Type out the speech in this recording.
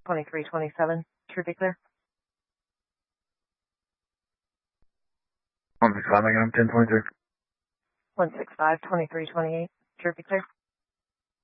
2327, true be clear. 165, making him 1023. 165, 2328, true be clear.